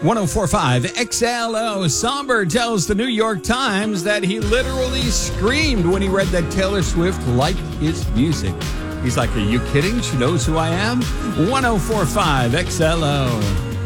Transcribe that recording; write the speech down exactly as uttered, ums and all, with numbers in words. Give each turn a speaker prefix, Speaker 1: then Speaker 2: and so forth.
Speaker 1: ten forty-five X L O. Somber tells the New York Times that he literally screamed when he read that Taylor Swift liked his music. He's like, are you kidding? She knows who I am? ten forty-five X L O.